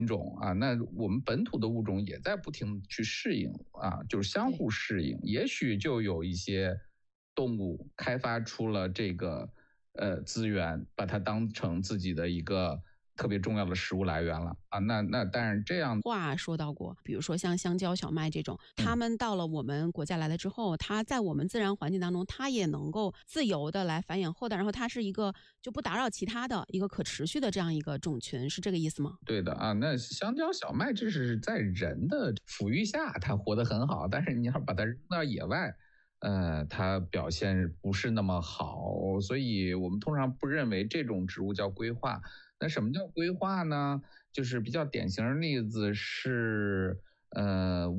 种啊，那我们本土的物种也在不停去适应啊，就是相互适应，也许就有一些动物开发出了这个资源，把它当成自己的一个特别重要的食物来源了啊。那当然这样话说到过，比如说像香蕉、小麦这种，它们到了我们国家来了之后，它在我们自然环境当中，它也能够自由的来繁衍后代，然后它是一个就不打扰其他的一个可持续的这样一个种群，是这个意思吗？ 对的啊，那香蕉、小麦这是在人的抚育下，它活得很好，但是你要把它扔到野外，它表现不是那么好，所以我们通常不认为这种植物叫规划。那什么叫规划呢？就是比较典型的例子是，